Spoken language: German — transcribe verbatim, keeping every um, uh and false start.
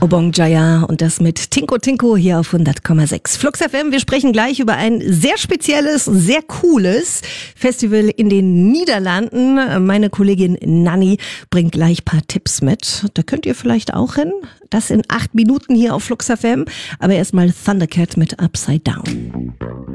Obong Jaya und das mit Tinko Tinko hier auf hundert Komma sechs. Flux F M, wir sprechen gleich über ein sehr spezielles, sehr cooles Festival in den Niederlanden. Meine Kollegin Nanni bringt gleich ein paar Tipps mit. Da könnt ihr vielleicht auch hin. Das in acht Minuten hier auf Flux F M. Aber erstmal Thundercat mit Upside Down.